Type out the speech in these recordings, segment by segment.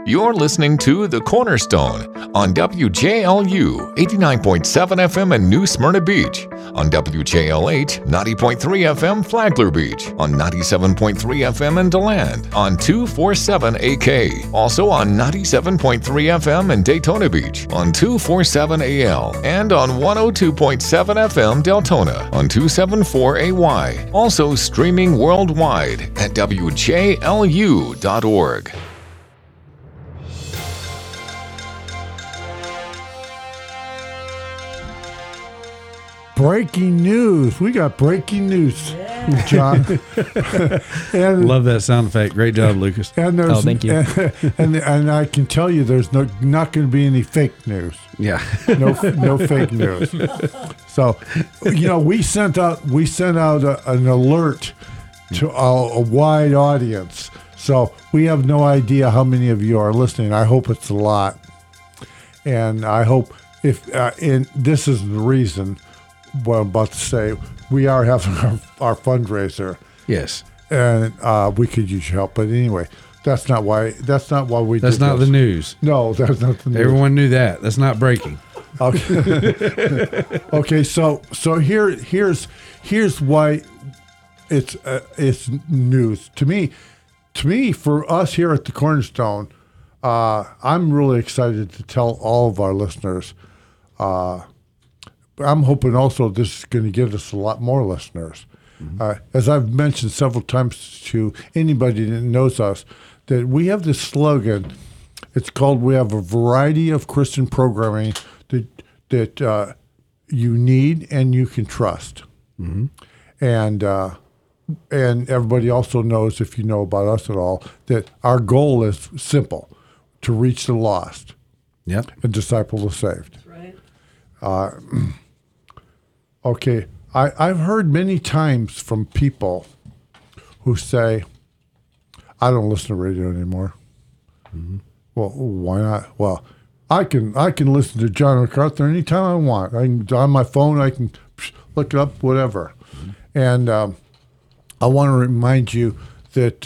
You're listening to The Cornerstone on WJLU 89.7 FM in New Smyrna Beach, on WJLH 90.3 FM Flagler Beach, on 97.3 FM in DeLand, on 247 AK, also on 97.3 FM in Daytona Beach, on 247 AL, and on 102.7 FM Deltona, on 274 AY, also streaming worldwide at WJLU.org. Breaking news. We got breaking news, John. And love that sound effect. Great job, Lucas. And there's, thank you. And I can tell you there's not going to be any fake news. Yeah. No fake news. So, we sent out an alert to a wide audience. So we have no idea how many of you are listening. I hope it's a lot. And I hope and this is the reason what I'm about to say, we are having our fundraiser. Yes. And we could use your help. But anyway, that's not why we did this. That's not the news. No, that's not the news. Everyone knew that. That's not breaking. Okay. Okay, so here's why it's news. To me, for us here at the Cornerstone, I'm really excited to tell all of our listeners. I'm hoping also this is going to get us a lot more listeners. Mm-hmm. As I've mentioned several times to anybody that knows us, that we have this slogan. It's called, we have a variety of Christian programming that you need and you can trust. Mm-hmm. And everybody also knows, if you know about us at all, that our goal is simple, to reach the lost. Yep. And disciple the saved. That's right. Okay, I've heard many times from people who say, I don't listen to radio anymore. Mm-hmm. Well, why not? Well, I can listen to John MacArthur anytime I want. On my phone, I can look it up, whatever. Mm-hmm. And I want to remind you that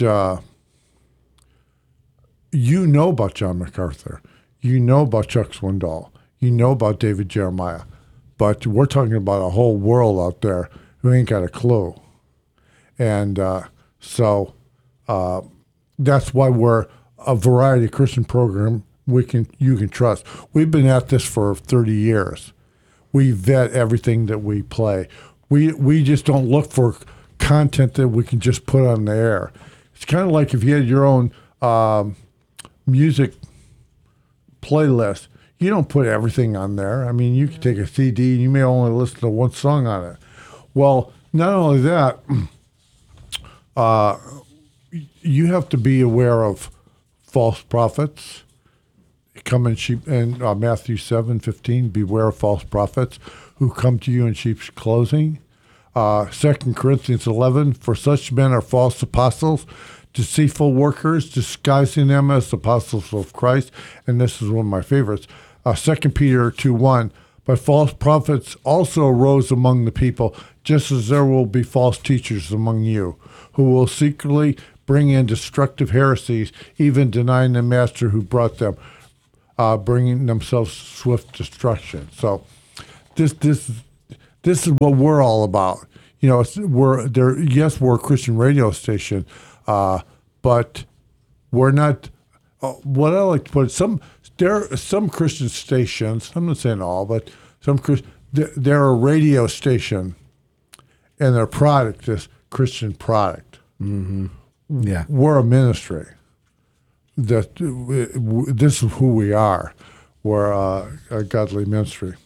you know about John MacArthur. You know about Chuck Swindoll. You know about David Jeremiah. But we're talking about a whole world out there who ain't got a clue. And so that's why we're a variety Christian program you can trust. We've been at this for 30 years. We vet everything that we play. We just don't look for content that we can just put on the air. It's kind of like if you had your own music playlist. You don't put everything on there. I mean, you can take a CD and you may only listen to one song on it. Well, not only that, you have to be aware of false prophets. Come in sheep, and Matthew 7:15, beware of false prophets who come to you in sheep's clothing. 2 Corinthians 11, for such men are false apostles, deceitful workers, disguising them as apostles of Christ. And this is one of my favorites. 2 Peter 2:1, but false prophets also arose among the people, just as there will be false teachers among you, who will secretly bring in destructive heresies, even denying the master who brought them, bringing themselves swift destruction. So this is what we're all about. We're a Christian radio station, but we're not. What I like to put there are some Christian stations. I'm not saying all, but they're a radio station, and their product is Christian product. Mm-hmm. Yeah, we're a ministry. This is who we are. We're a godly ministry.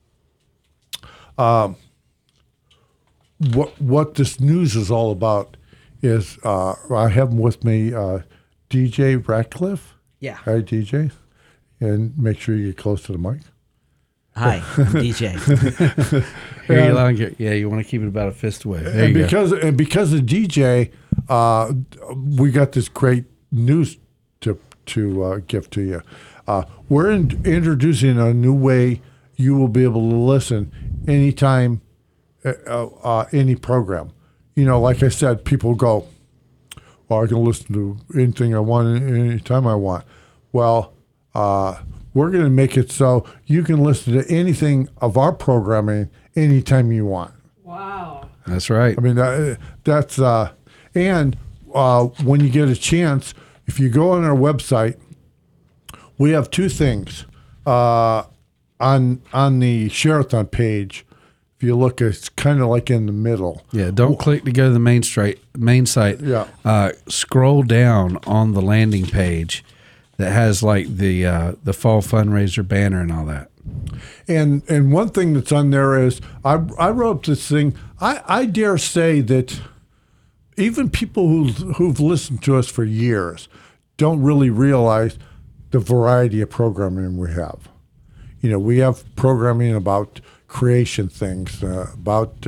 What this news is all about is I have with me DJ Ratcliffe. Yeah. Hi, DJ. And make sure you get close to the mic. Hi, I'm DJ. Hear you loud and clear. Yeah, you want to keep it about a fist away. There you go. And because of DJ, we got this great news to give to you. We're introducing a new way you will be able to listen anytime, any program. Like I said, people go, well, I can listen to anything I want anytime I want. Well, we're going to make it so you can listen to anything of our programming anytime you want. Wow. That's right. I mean, that's and when you get a chance, if you go on our website, we have two things on the Sherathon page. If you look, it's kind of like in the middle. Yeah, don't click to go to the main site. Yeah. Scroll down on the landing page that has like the fall fundraiser banner and all that. And one thing that's on there is I wrote this thing. I dare say that even people who've listened to us for years don't really realize the variety of programming we have. You know, we have programming about creation things, about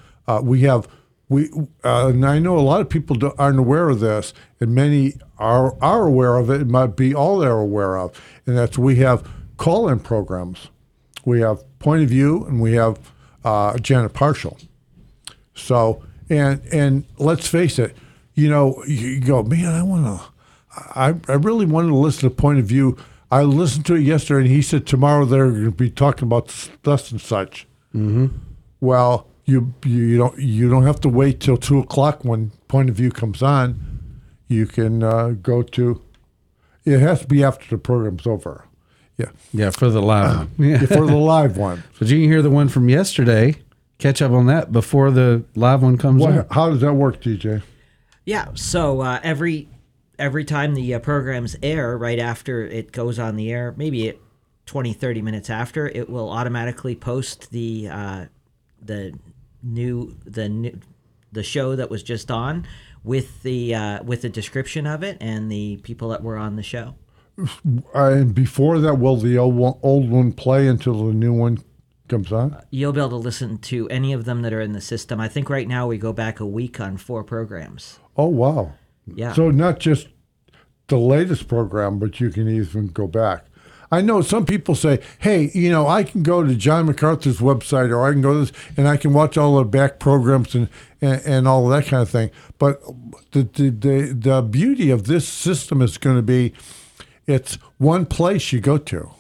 and I know a lot of people aren't aware of this, and many are aware of it. It might be all they're aware of, and that's we have call-in programs. We have Point of View, and we have Janet Partial. So, and let's face it, you know, you go, man, I really wanted to listen to Point of View. I listened to it yesterday, and he said tomorrow they're going to be talking about thus and such. Mm-hmm. Well, you don't have to wait till 2:00 when Point of View comes on. You can go to. It has to be after the program's over. Yeah, for the live one. Yeah. For the live one. But you can hear the one from yesterday. Catch up on that before the live one comes on. How does that work, DJ? Yeah. So every time the programs air, right after it goes on the air, maybe 20, 30 minutes after, it will automatically post the show that was just on with the description of it and the people that were on the show. And before that, will the old one play until the new one comes on? You'll be able to listen to any of them that are in the system. I think right now we go back a week on 4 programs. Oh, wow. Yeah. So not just the latest program, but you can even go back. I know some people say, hey, you know, I can go to John MacArthur's website, or I can go to this, and I can watch all the back programs and all of that kind of thing. But the beauty of this system is going to be it's one place you go to.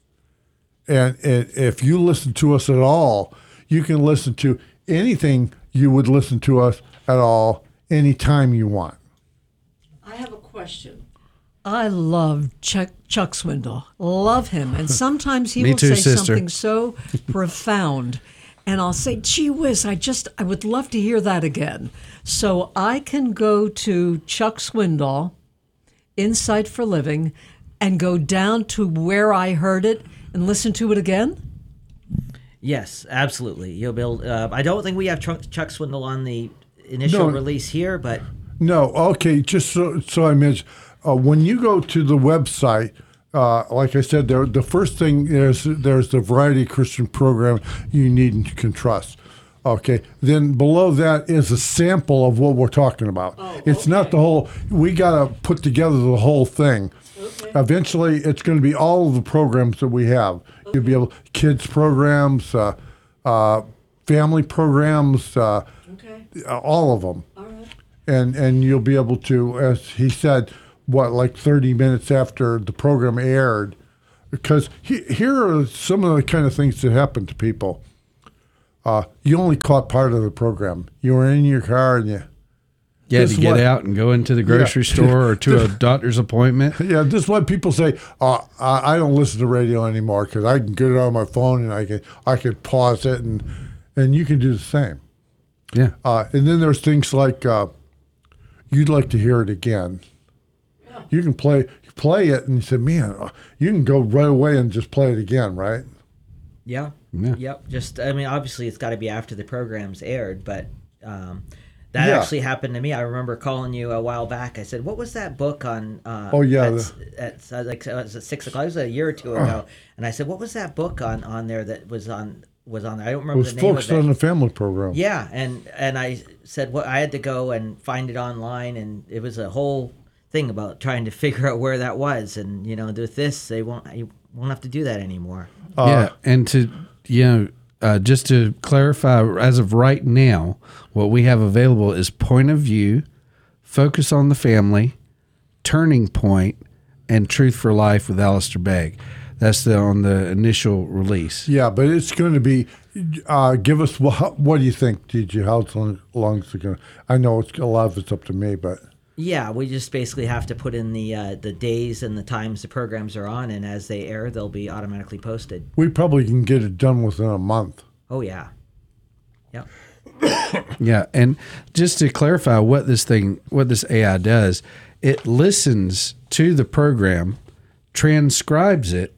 And if you listen to us at all, you can listen to anything you would listen to us at all anytime you want. I have a question. I love Chuck Swindoll. Love him. And sometimes he Me will too, say sister. something so profound. And I'll say, gee whiz, I would love to hear that again. So I can go to Chuck Swindoll, Insight for Living, and go down to where I heard it and listen to it again? Yes, absolutely. You'll be able, I don't think we have Chuck Swindoll on the initial release here, but... No, okay, just so I mentioned, when you go to the website, like I said, the first thing is there's the variety Christian program you need and can trust. Okay, then below that is a sample of what we're talking about. It's not the whole, we got to put together the whole thing. Okay. Eventually, it's going to be all of the programs that we have. You'll be able, kids programs, family programs, all of them. All right. And you'll be able to, as he said, like 30 minutes after the program aired, because here are some of the kind of things that happen to people. You only caught part of the program. You were in your car and you had to get out and go into the grocery store or to a doctor's appointment. Yeah, this is why people say, I don't listen to radio anymore because I can get it on my phone and I can pause it and you can do the same. Yeah. And then there's things like you'd like to hear it again. Yeah. You can play it and you say, man, you can go right away and just play it again, right? Yeah. Yep. Just, I mean, obviously it's got to be after the program's aired, but that actually happened to me. I remember calling you a while back. I said, what was that book on? At like, was it 6 o'clock? It was a year or two ago. And I said, what was that book on there that was on there? I don't remember the name of it. It was focused on the family program. Yeah. And I said, I had to go and find it online. And it was a whole thing about trying to figure out where that was. And, you know, with this, you won't have to do that anymore. And to, just to clarify, as of right now, what we have available is Point of View, Focus on the Family, Turning Point, and Truth for Life with Alistair Begg. That's on the initial release. Yeah, but it's going to be. Give us what do you think, DJ? How long is it going to? I know a lot of it's up to me, but yeah, we just basically have to put in the days and the times the programs are on, and as they air, they'll be automatically posted. We probably can get it done within a month. Oh yeah, yeah. Yeah, and just to clarify what this AI does, it listens to the program, transcribes it,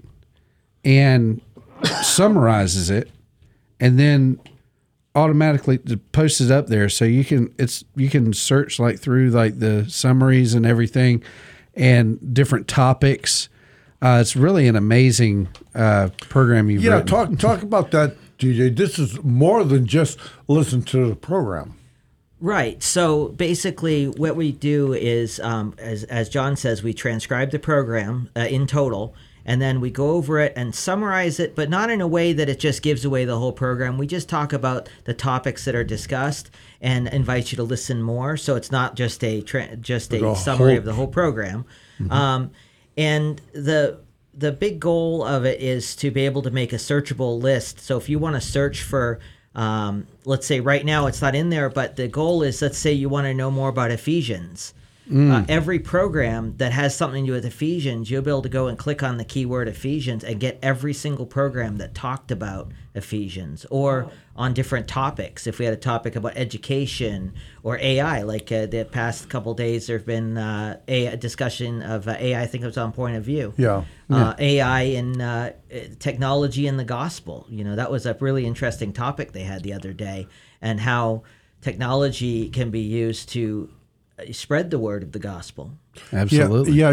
and summarizes it, and then automatically posts it up there. So you can search like through like the summaries and everything, and different topics. It's really an amazing program you've written. Talk about that, DJ. This is more than just listen to the program. Right. So basically, what we do is, as John says, we transcribe the program in total, and then we go over it and summarize it, but not in a way that it just gives away the whole program. We just talk about the topics that are discussed and invite you to listen more. So it's not just a summary of the whole program. Mm-hmm. And the big goal of it is to be able to make a searchable list. So if you want to search for, let's say right now it's not in there, but the goal is, let's say you want to know more about Ephesians. Every program that has something to do with Ephesians, you'll be able to go and click on the keyword Ephesians and get every single program that talked about Ephesians, or on different topics. If we had a topic about education or AI, like the past couple of days, there have been a discussion of AI. I think it was on Point of View. Yeah. AI and technology in the gospel. That was a really interesting topic they had the other day, and how technology can be used to spread the word of the gospel. Absolutely. Yeah.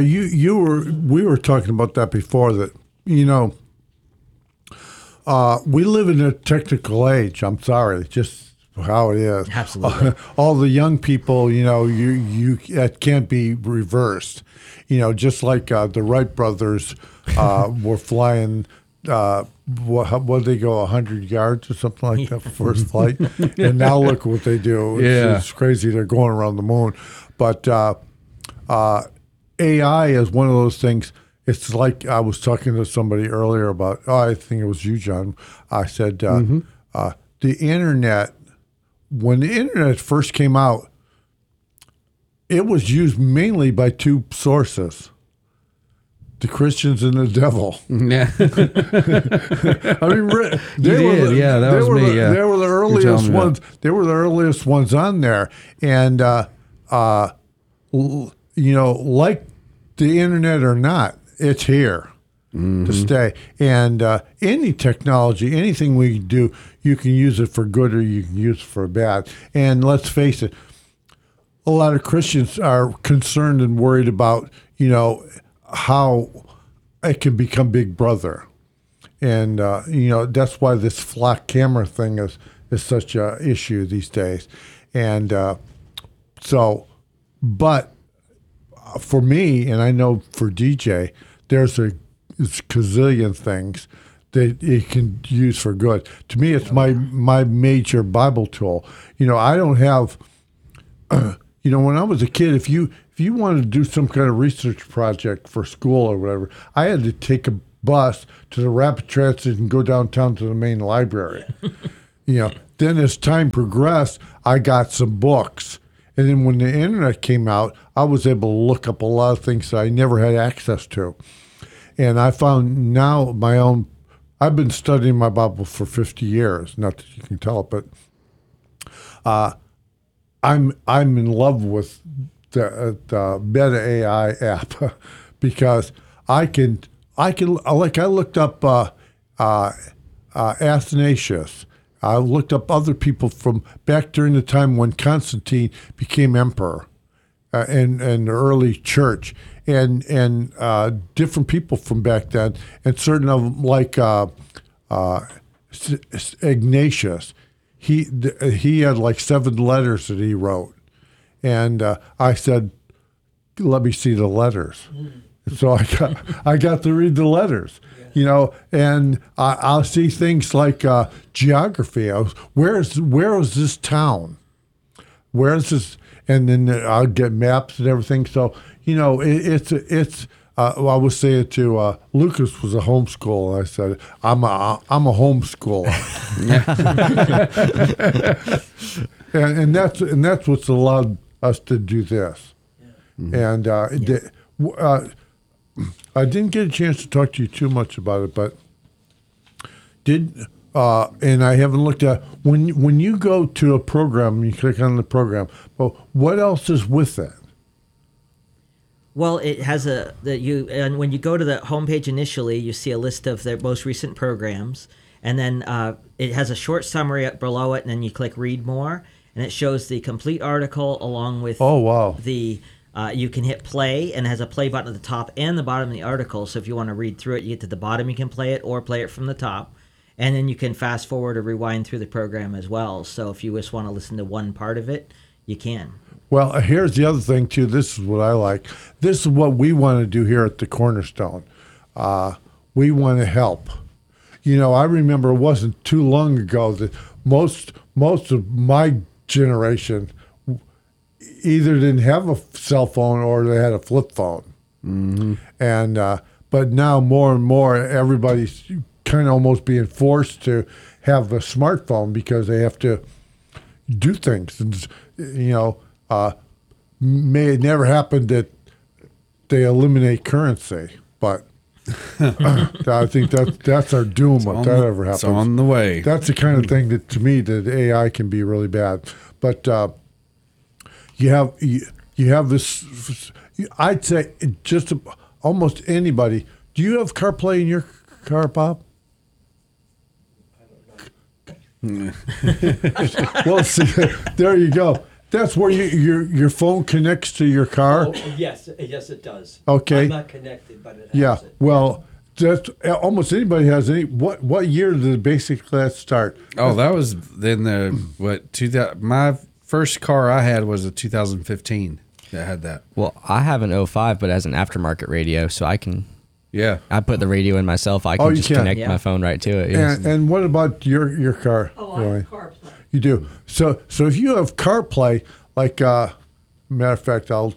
We were talking about that before, that we live in a technical age. I'm sorry, just how it is. Absolutely. All the young people, that can't be reversed. Just like the Wright brothers were flying. What they go 100 yards or something like that for first flight, and now look what they do. It's crazy. They're going around the moon, but AI is one of those things. It's like I was talking to somebody earlier about. I think it was you, John. I said the internet. When the internet first came out, it was used mainly by two sources: the Christians and the devil. Yeah. I mean, they were the earliest ones. They were the earliest ones on there, and like the internet or not, it's here to stay. And any technology, anything we do, you can use it for good or you can use it for bad. And let's face it, a lot of Christians are concerned and worried about, how it can become Big Brother. And, that's why this flock camera thing is such a issue these days. And but for me, and I know for DJ, there's a gazillion things that it can use for good. To me, it's my major Bible tool. I don't have, when I was a kid, if you wanted to do some kind of research project for school or whatever, I had to take a bus to the rapid transit and go downtown to the main library. Then as time progressed, I got some books. And then when the internet came out, I was able to look up a lot of things that I never had access to. And I found now I've been studying my Bible for 50 years, not that you can tell it, but I'm in love with the Meta AI app because I looked up Athanasius. I looked up other people from back during the time when Constantine became emperor in the early church, and different people from back then, and certain of them like Ignatius. He had like 7 letters that he wrote, and I said, "Let me see the letters." So I got to read the letters. And I'll see things like geography. Where is this town? Where is this? And then I'll get maps and everything. So it's I was saying to Lucas was a homeschooler. And I said, I'm a homeschooler. and that's what's allowed us to do this. And I didn't get a chance to talk to you too much about it, but and I haven't looked at when you go to a program, you click on the program. But what else is with that? Well, it has and when you go to the homepage initially, you see a list of their most recent programs, and then it has a short summary below it, and then you click Read More, and it shows the complete article along with the. You can hit play, and it has a play button at the top and the bottom of the article. So if you want to read through it, you get to the bottom, you can play it, or play it from the top. And then you can fast forward or rewind through the program as well. So if you just want to listen to one part of it, you can. Well, here's the other thing, too. This is what I like. This is what we want to do here at the Cornerstone. We want to help. I remember it wasn't too long ago that most of my generation either didn't have a cell phone or they had a flip phone. Mm-hmm. And but now more and more, everybody's kind of almost being forced to have a smartphone because they have to do things. And, may it never happen that they eliminate currency, but I think that's our doom if that ever happens. It's on the way. That's the kind of thing that, to me, that AI can be really bad. But you have this. I'd say just almost anybody. Do you have CarPlay in your car, Bob? Well, see, there you go. That's where your phone connects to your car. Oh, yes, it does. Okay. I'm not connected, but it has Yeah. it. Well, that's almost anybody has any. What year did basically that start? Oh, that was in the 2000. My first car I had was a 2015 that had that. Well, I have an 05, but as an aftermarket radio, so I can. Yeah, I put the radio in myself. I can just connect my phone right to it. Yes. And what about your car? Oh, I have CarPlay. You do. So if you have CarPlay, like matter of fact, I'll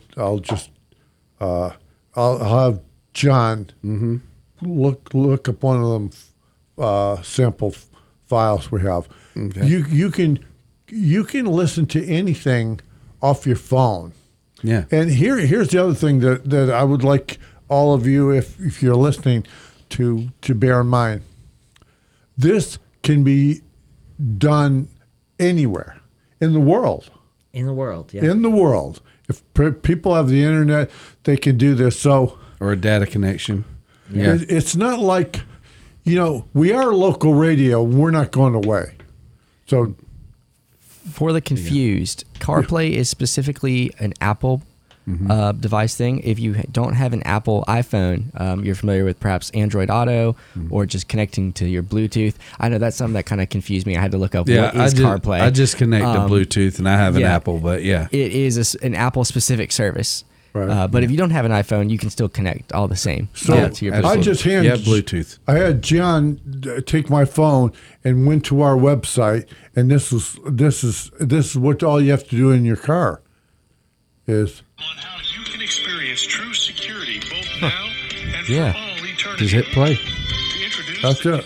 have John look up one of them sample files we have. Okay. You can listen to anything off your phone. Yeah. And here's the other thing that I would like all of you, if you're listening, to bear in mind. This can be done anywhere in the world. In the world, yeah. In the world. If people have the internet, they can do this. So, or a data connection. Yeah. It's not like, we are local radio. We're not going away. So, for the confused, CarPlay is specifically an Apple device thing. If you don't have an Apple iPhone, you're familiar with perhaps Android Auto or just connecting to your Bluetooth. I know that's something that kind of confused me. I had to look up what is CarPlay. I just connect to Bluetooth and I have an Apple, but yeah. It is an Apple specific service. Right. But if you don't have an iPhone, you can still connect all the same. So to your I just Bluetooth. I had John take my phone and went to our website, and this is what all you have to do in your car is on how you can experience true security both now and for all eternity. Just hit play. That's it.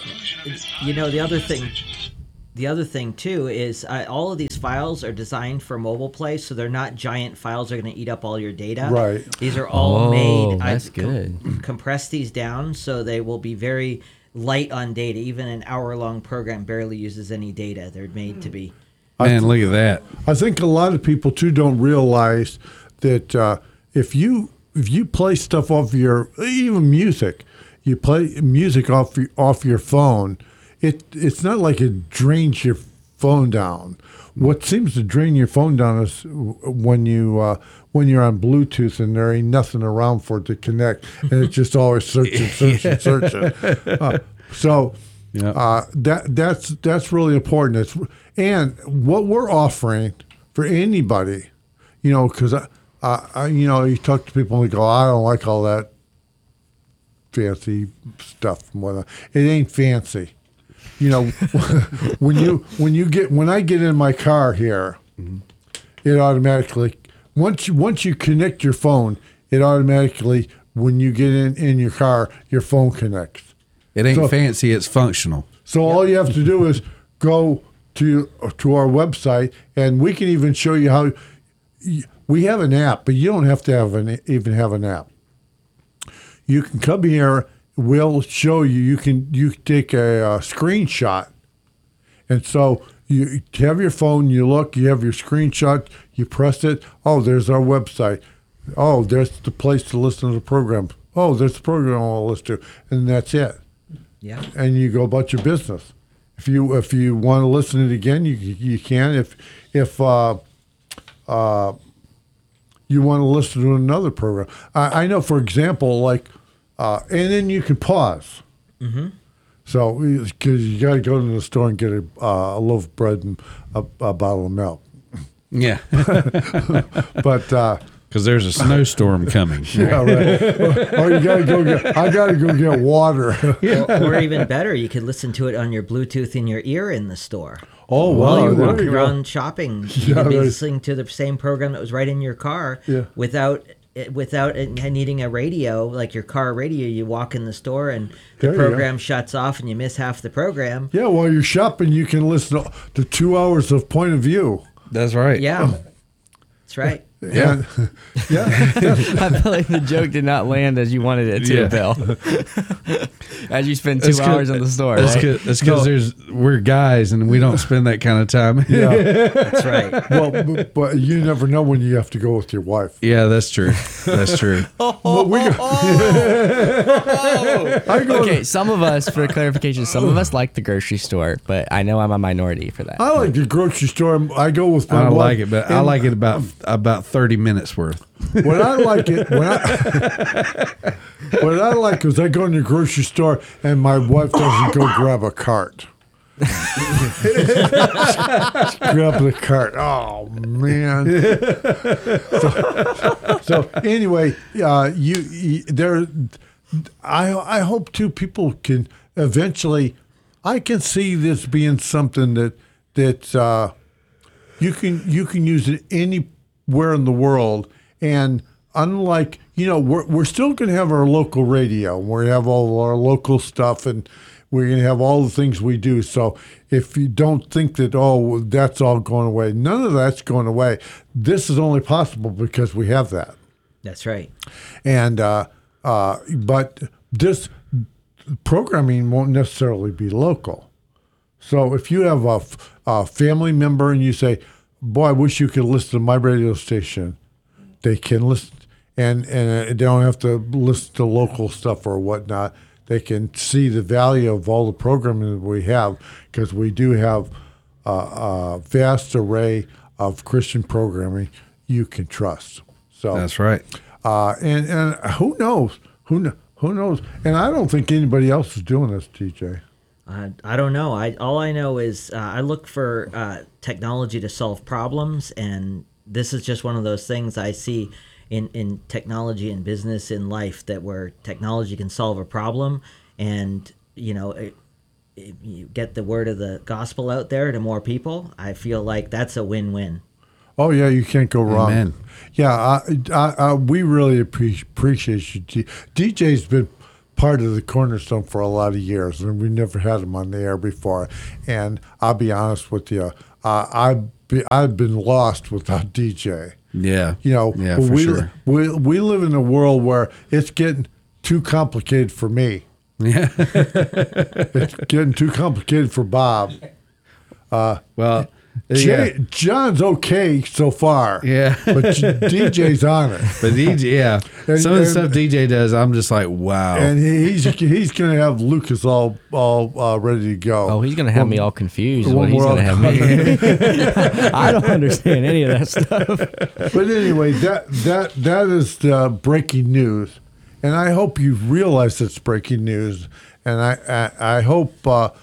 The other thing too is all of these files are designed for mobile play, so they're not giant files that are going to eat up all your data. Right. These are all made. That's good. Compress these down so they will be very light on data. Even an hour-long program barely uses any data. They're made to be. Man, look at that. I think a lot of people too don't realize that if you play stuff off even music, you play music off your phone. It's not like it drains your phone down. What seems to drain your phone down is when you're on Bluetooth and there ain't nothing around for it to connect, and it's just always searching. That's really important. And what we're offering for anybody, because you talk to people and they go, I don't like all that fancy stuff and whatnot. It ain't fancy. When I get in my car here, it automatically once you connect your phone, it automatically when you get in your car, your phone connects. It ain't fancy, it's functional. So all you have to do is go to our website, and we can even show you how. We have an app, but you don't have to even have an app. You can come here. We'll show you. You can take a screenshot, and so you have your phone. You look. You have your screenshot. You press it. Oh, there's our website. Oh, there's the place to listen to the program. Oh, there's the program I'll listen to, and that's it. Yeah. And you go about your business. If you want to listen to it again, you can. If you want to listen to another program, I know, for example, like, and then you can pause. Mm-hmm. So, because you got to go to the store and get a loaf of bread and a bottle of milk. Yeah. But because there's a snowstorm coming. Yeah, right. Or you got to go get. I got to go get water. Or even better, you could listen to it on your Bluetooth in your ear in the store. Oh, wow. While you're There walking you go. around shopping, you could be listening to the same program that was right in your car without it needing a radio, like your car radio. You walk in the store and the program shuts off and you miss half the program. Yeah, while you're shopping, you can listen to 2 hours of Point of View. That's right. Yeah, that's right. Yeah. Yeah. I feel like the joke did not land as you wanted it to, Bill. As you spend 2 hours in the store. That's Right? because we're guys and we don't spend that kind of time. Yeah. That's right. Well, but you never know when you have to go with your wife. Yeah, that's true. That's true. Okay, some of us, for clarification, some of us like the grocery store, but I know I'm a minority for that. I like the grocery store. I go with my I wife. like it, but I like it about 30 minutes worth. When I like it, what I like is I go in the grocery store and my wife doesn't go grab a cart. Grab the cart. Oh man. So anyway, I hope too people can eventually. I can see this being something that you can use it anywhere in the world. And unlike, we're still going to have our local radio. We're going to have all our local stuff, and we're going to have all the things we do. So if you don't think that, that's all going away, none of that's going away. This is only possible because we have that. That's right. And but this programming won't necessarily be local. So if you have a family member and you say, boy, I wish you could listen to my radio station, they can listen, and they don't have to listen to local stuff or whatnot. They can see the value of all the programming that we have, because we do have a vast array of Christian programming you can trust. So that's right. And who knows? Who knows? And I don't think anybody else is doing this, TJ. I don't know. All I know is I look for technology to solve problems, and this is just one of those things I see in technology and business in life, that where technology can solve a problem, and you get the word of the gospel out there to more people. I feel like that's a win-win. Oh yeah, you can't go wrong. Amen. Yeah, we really appreciate you. DJ's been part of the Cornerstone for a lot of years, and we never had him on the air before. And I'll be honest with you, I've been lost without DJ. Yeah. For sure. We live in a world where it's getting too complicated for me. Yeah. It's getting too complicated for Bob. Well, John's okay so far. Yeah. But DJ's on it. But DJ, some of the stuff DJ does, I'm just like, wow. And he's going to have Lucas all ready to go. Oh, he's going to have me all confused. What he's going to have me. I don't understand any of that stuff. But anyway, that is the breaking news, and I hope you realize it's breaking news. And I hope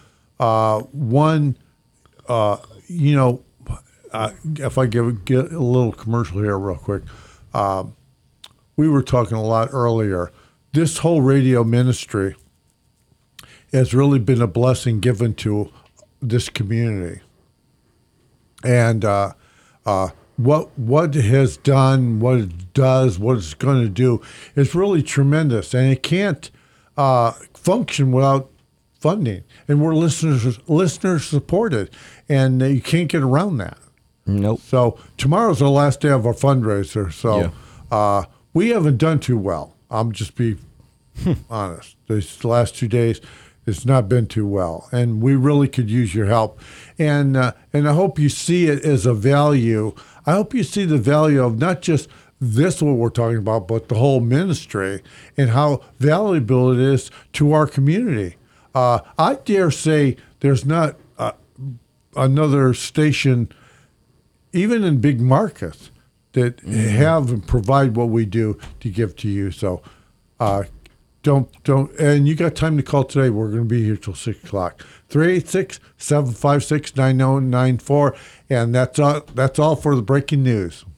if I get a little commercial here real quick, we were talking a lot earlier. This whole radio ministry has really been a blessing given to this community. And what it has done, what it does, what it's going to do is really tremendous, and it can't function without funding. And we're listener supported, and you can't get around that. Nope. So tomorrow's the last day of our fundraiser. So we haven't done too well. I'm just be honest. These last 2 days, it's not been too well, and we really could use your help. And I hope you see it as a value. I hope you see the value of not just this, what we're talking about, but the whole ministry and how valuable it is to our community. I dare say there's not another station, even in big markets, that have and provide what we do to give to you. So don't, and you got time to call today. We're going to be here till 6 o'clock. 386-756-9094, and that's all for the breaking news.